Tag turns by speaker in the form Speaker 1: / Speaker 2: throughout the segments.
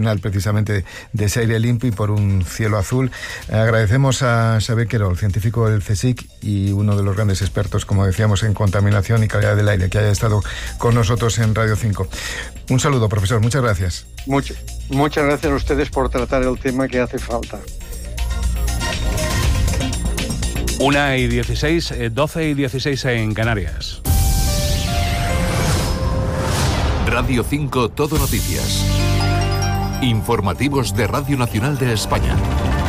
Speaker 1: Internacional precisamente de ese aire limpio y por un cielo azul. Agradecemos a Xavier Querol, científico del CSIC y uno de los grandes expertos, como decíamos, en contaminación y calidad del aire, que haya estado con nosotros en Radio 5. Un saludo, profesor, muchas gracias.
Speaker 2: Muchas gracias a ustedes por tratar el tema que hace falta.
Speaker 3: 1:16, 12:16 en Canarias.
Speaker 4: Radio 5 Todo Noticias. Informativos de Radio Nacional de España.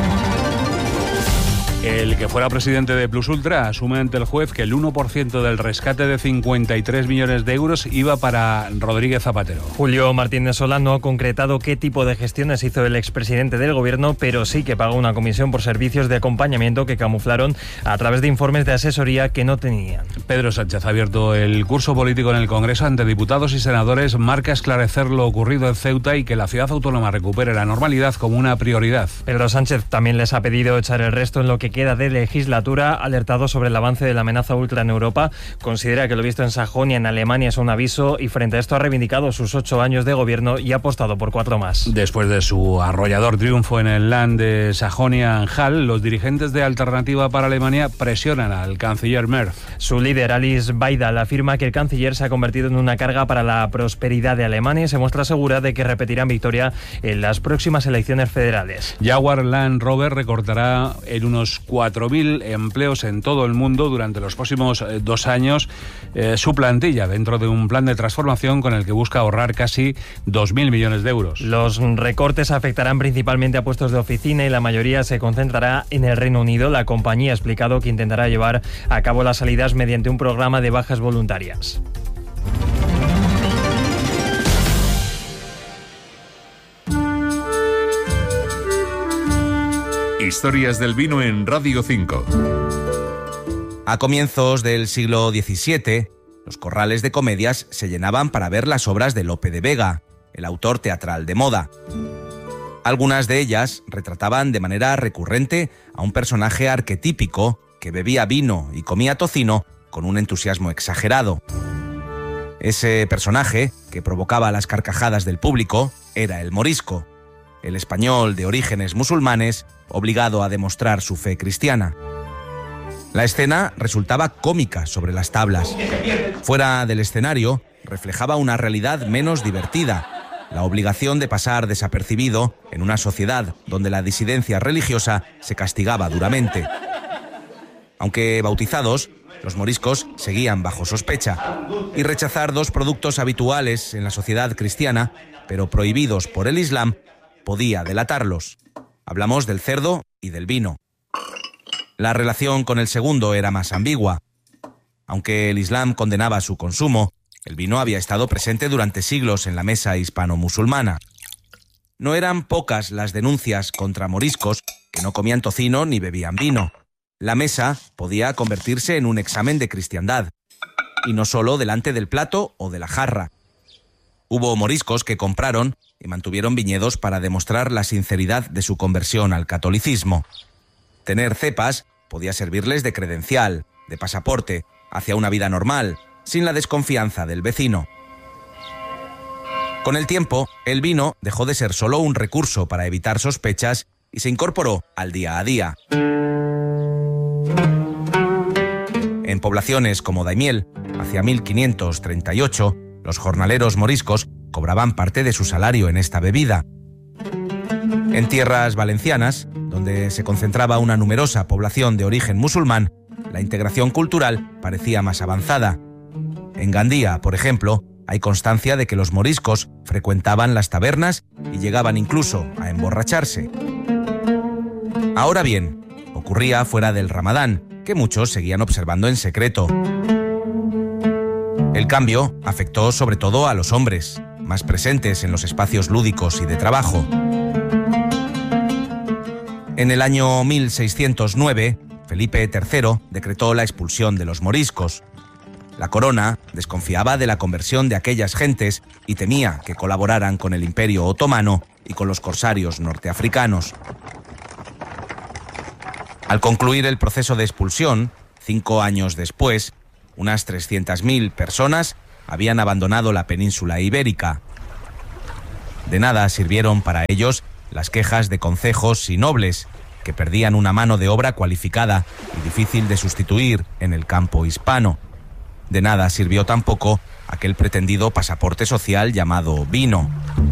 Speaker 3: El que fuera presidente de Plus Ultra asume ante el juez que el 1% del rescate de 53 millones de euros iba para Rodríguez Zapatero.
Speaker 5: Julio Martínez Solá no ha concretado qué tipo de gestiones hizo el expresidente del gobierno, pero sí que pagó una comisión por servicios de acompañamiento que camuflaron a través de informes de asesoría que no tenían.
Speaker 3: Pedro Sánchez ha abierto el curso político en el Congreso ante diputados y senadores, marca esclarecer lo ocurrido en Ceuta y que la ciudad autónoma recupere la normalidad como una prioridad.
Speaker 5: Pedro Sánchez también les ha pedido echar el resto en lo que queda de legislatura, alertado sobre el avance de la amenaza ultra en Europa. Considera que lo visto en Sajonia, en Alemania, es un aviso y frente a esto ha reivindicado sus 8 años de gobierno y ha apostado por 4 más.
Speaker 3: Después de su arrollador triunfo en el Land de Sajonia-Anhalt, los dirigentes de Alternativa para Alemania presionan al canciller Merz.
Speaker 5: Su líder, Alice Weidel, afirma que el canciller se ha convertido en una carga para la prosperidad de Alemania y se muestra segura de que repetirán victoria en las próximas elecciones federales.
Speaker 3: Jaguar Land Rover recortará en unos 4.000 empleos en todo el mundo durante los próximos 2 años su plantilla, dentro de un plan de transformación con el que busca ahorrar casi 2.000 millones de euros.
Speaker 5: Los recortes afectarán principalmente a puestos de oficina y la mayoría se concentrará en el Reino Unido. La compañía ha explicado que intentará llevar a cabo las salidas mediante un programa de bajas voluntarias.
Speaker 4: Historias del vino en Radio 5.
Speaker 6: A comienzos del siglo XVII, los corrales de comedias se llenaban para ver las obras de Lope de Vega, el autor teatral de moda. Algunas de ellas retrataban de manera recurrente a un personaje arquetípico que bebía vino y comía tocino con un entusiasmo exagerado. Ese personaje, que provocaba las carcajadas del público, era el morisco, el español de orígenes musulmanes, obligado a demostrar su fe cristiana. La escena resultaba cómica sobre las tablas. Fuera del escenario, reflejaba una realidad menos divertida, la obligación de pasar desapercibido en una sociedad donde la disidencia religiosa se castigaba duramente. Aunque bautizados, los moriscos seguían bajo sospecha, y rechazar 2 productos habituales en la sociedad cristiana, pero prohibidos por el Islam, podía delatarlos. Hablamos del cerdo y del vino. La relación con el segundo era más ambigua. Aunque el Islam condenaba su consumo, el vino había estado presente durante siglos en la mesa hispano-musulmana. No eran pocas las denuncias contra moriscos que no comían tocino ni bebían vino. La mesa podía convertirse en un examen de cristiandad, y no solo delante del plato o de la jarra. Hubo moriscos que compraron y mantuvieron viñedos para demostrar la sinceridad de su conversión al catolicismo. Tener cepas podía servirles de credencial, de pasaporte, hacia una vida normal, sin la desconfianza del vecino. Con el tiempo, el vino dejó de ser solo un recurso para evitar sospechas y se incorporó al día a día. En poblaciones como Daimiel, hacia 1538, los jornaleros moriscos cobraban parte de su salario en esta bebida. En tierras valencianas, donde se concentraba una numerosa población de origen musulmán, la integración cultural parecía más avanzada. En Gandía, por ejemplo, hay constancia de que los moriscos frecuentaban las tabernas y llegaban incluso a emborracharse. Ahora bien, ocurría fuera del Ramadán, que muchos seguían observando en secreto. El cambio afectó sobre todo a los hombres, más presentes en los espacios lúdicos y de trabajo. En el año 1609, Felipe III decretó la expulsión de los moriscos. La corona desconfiaba de la conversión de aquellas gentes y temía que colaboraran con el Imperio Otomano y con los corsarios norteafricanos. Al concluir el proceso de expulsión, 5 años después, unas 300.000 personas habían abandonado la península ibérica. De nada sirvieron para ellos las quejas de concejos y nobles, que perdían una mano de obra cualificada y difícil de sustituir en el campo hispano. De nada sirvió tampoco aquel pretendido pasaporte social llamado vino.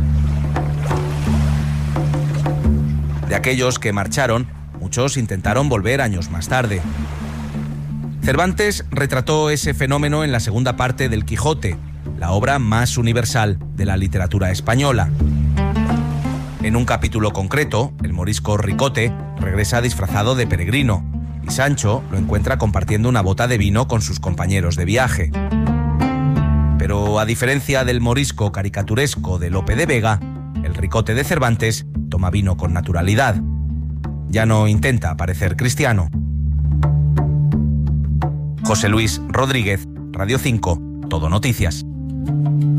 Speaker 6: De aquellos que marcharon, muchos intentaron volver años más tarde. Cervantes retrató ese fenómeno en la segunda parte del Quijote, la obra más universal de la literatura española. En un capítulo concreto, el morisco Ricote regresa disfrazado de peregrino y Sancho lo encuentra compartiendo una bota de vino con sus compañeros de viaje. Pero a diferencia del morisco caricaturesco de Lope de Vega, el Ricote de Cervantes toma vino con naturalidad. Ya no intenta parecer cristiano. José Luis Rodríguez, Radio 5, Todo Noticias.